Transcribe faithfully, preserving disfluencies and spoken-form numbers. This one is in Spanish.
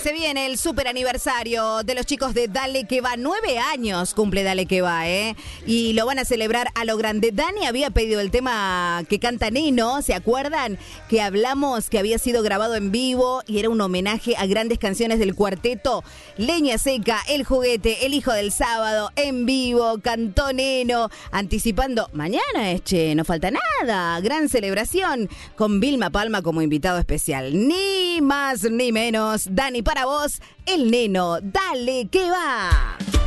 se viene el super aniversario de los chicos de Dale Que Va. Nueve años cumple Dale Que Va, ¿eh? Y lo van a celebrar a lo grande. Dani había pedido el tema que canta Neno, ¿se acuerdan? Que hablamos que había sido grabado en vivo y era un homenaje a grandes canciones del cuarteto. Leña Seca, El Juguete, El Hijo del Sábado, en vivo, cantó Neno, anticipando, mañana es, che, no falta nada, gran celebración, con Vilma Palma como invitado especial. Ni más ni menos, Dani, para vos, el Neno, Dale Que Va.